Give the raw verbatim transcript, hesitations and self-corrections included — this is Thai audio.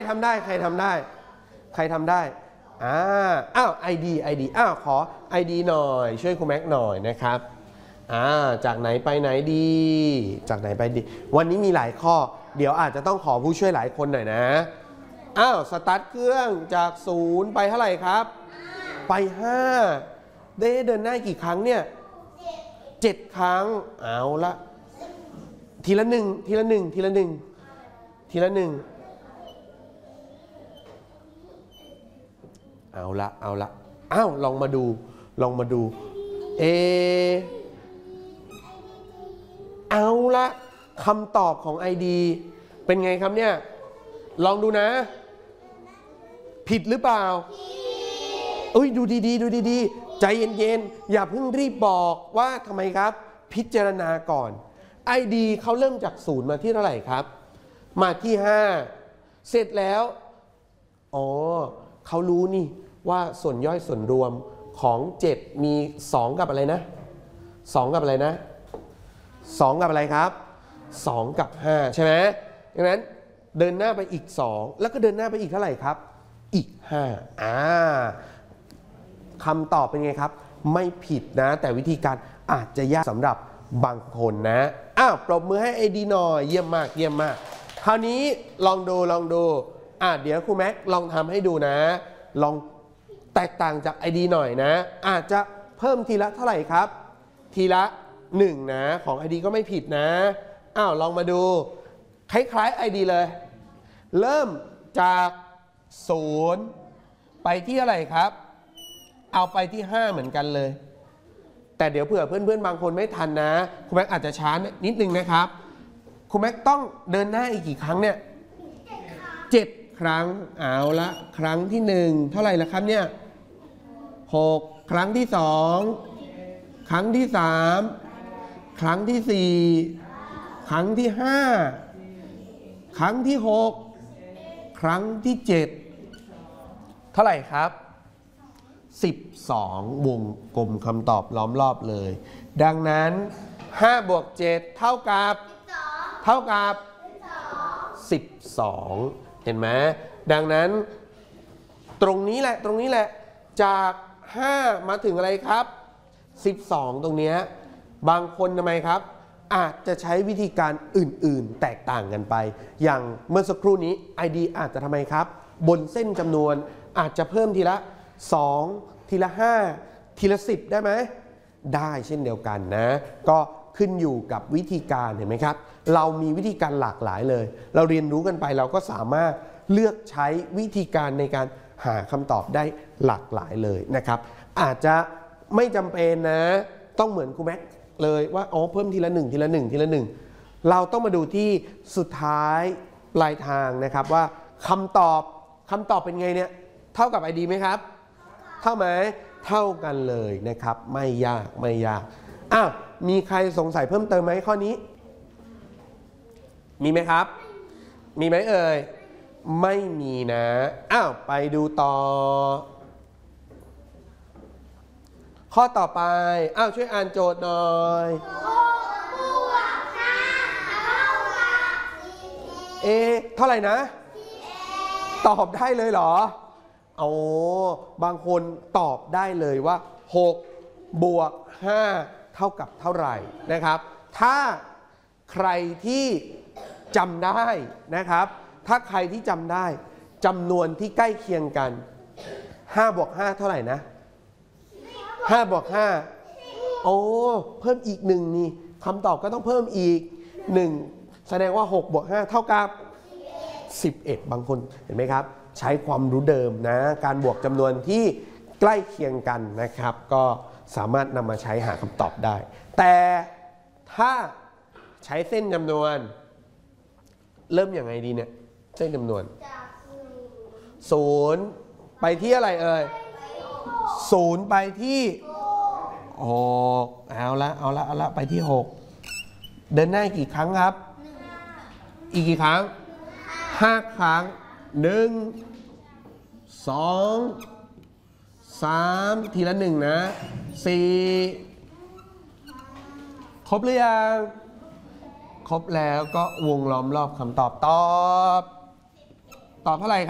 ทำได้ใครทำได้ใครทำได้อ่าอ้าวไอดีไอดีอ้าวขอ ไอ ดี หน่อยช่วยครูแม็กหน่อยนะครับอ่าจากไหนไปไหนดีจากไหนไปดีวันนี้มีหลายข้อเดี๋ยวอาจจะต้องขอผู้ช่วยหลายคนหน่อยนะอ้าวสตาร์ทเครื่องจากศูนย์ไปเท่าไหร่ครับไปห้าได้เดินหน้ากี่ครั้งเนี่ยเจ็ดครั้งเอาละทีละหนึ่งทีละหนึ่งทีละหนึ่งทีละหนึ่งเอาละเอาละอ้าวลองมาดูลองมาดูเอเอาละคำตอบของ ไอ ดี เป็นไงครับเนี่ยลองดูนะผิดหรือเปล่าเอ้ยดูดีๆดูดีๆใจเย็นๆอย่าเพิ่งรีบบอกว่าทำไมครับพิจารณาก่อน ไอ ดี เขาเริ่มจากศูนย์มาที่เท่าไหร่ครับมาที่ห้าเสร็จแล้วอ๋อเขารู้นี่ว่าส่วนย่อยส่วนรวมของเจ็ดมีสองกับอะไรนะสองกับอะไรนะสองกับอะไรครับสองกับห้าใช่ไหมดังนั้นเดินหน้าไปอีกสองแล้วก็เดินหน้าไปอีกเท่าไหร่ครับอีกห้าอ่าคำตอบเป็นไงครับไม่ผิดนะแต่วิธีการอาจจะยากสำหรับบางคนนะอ้าวปรบมือให้ ไอ ดี หน่อยเยี่ยมมากเยี่ยมมากคราวนี้ลองดูลองดูอ่ะเดี๋ยวครูแม็กลองทำให้ดูนะลองแตกต่างจาก ไอ ดี หน่อยนะอาจจะเพิ่มทีละเท่าไหร่ครับทีละหนึ่งนะของ ไอ ดี ก็ไม่ผิดนะอ้าวลองมาดูคล้ายๆ ไอ ดี เลยเริ่มจากศูนย์ไปที่อะไรครับเอาไปที่ห้าเหมือนกันเลยแต่เดี๋ยวเผื่อเพื่อนๆบางคนไม่ทันนะครูแม็กอาจจะช้านิดนึงนะครับครูแม็กต้องเดินหน้าอีกกี่ครั้งเนี่ยเจ็ดครั้งเอาละครั้งที่หนึ่งเท่าไหร่ละครับเนี่ยหกครั้งที่สองครั้งที่สามครั้งที่สี่ครั้งที่ห้าครั้งที่หกครั้งที่เจ็ดเท่าไหร่ครับสิบสองวงกลมคำตอบล้อมรอบเลยดังนั้นห้าบวกเจ็ดเท่ากับเท่ากับสิบสองเห็นไหมดังนั้นตรงนี้แหละตรงนี้แหละจากห้ามาถึงอะไรครับสิบสองตรงนี้บางคนทำไมครับอาจจะใช้วิธีการอื่นๆแตกต่างกันไปอย่างเมื่อสักครู่นี้ ไอ ดี อาจจะทำไมครับบนเส้นจำนวนอาจจะเพิ่มทีละสองทีละห้าทีละสิบได้ไหมได้เช่นเดียวกันนะก็ขึ้นอยู่กับวิธีการเห็นไหมครับเรามีวิธีการหลากหลายเลยเราเรียนรู้กันไปเราก็สามารถเลือกใช้วิธีการในการหาคำตอบได้หลากหลายเลยนะครับอาจจะไม่จำเป็นนะต้องเหมือนครูแม็กเลยว่าอ๋อเพิ่มทีละหนึ่งทีละหนึ่งทีละหนึ่งเราต้องมาดูที่สุดท้ายปลายทางนะครับว่าคำตอบคำตอบเป็นไงเนี่ยเท่ากับ ไอ ดี ไหมครับเท่าไหมเท่ากันเลยนะครับไม่ยากไม่ยากอ้าวมีใครสงสัยเพิ่มเติมไหมข้อนี้มีไหมครับมีไหมเอ่ยไม่มีนะอ้าวไปดูต่อข้อต่อไปอ้าวช่วยอ่านโจทย์หน่อยเอเท่าไหร่นะตอบได้เลยเหรอโอ้บางคนตอบได้เลยว่าหกบวกห้าเท่ากับเท่าไหร่นะครับถ้าใครที่จำได้นะครับถ้าใครที่จำได้จำนวนที่ใกล้เคียงกันห้าบวกห้าเท่าไหร่นะห้าบวกห้าโอ้เพิ่มอีกหนึ่งนี่คำตอบก็ต้องเพิ่มอีกหนึ่งแสดงว่าหกบวกห้าเท่ากับสิบเอ็ดบางคนเห็นไหมครับใช้ความรู้เดิมนะการบวกจำนวนที่ใกล้เคียงกันนะครับก็สามารถนำมาใช้หาคำตอบได้แต่ถ้าใช้เส้นจำนวนเริ่มอย่างไรดีเนี่ยเส้นจำนวนศูนย์ไปที่อะไรเอ่ยศูนย์ไปที่หกเอาละเอาละเอาละไปที่หกเดินหน้ากี่ครั้งครับอีกกี่ครั้งห้าครั้งหนึ่งสองสามทีละหนึ่งนะสี่ครบหรือยังครบแล้วก็วงล้อมรอบคำตอบตอบตอบเท่าไหร่ครับ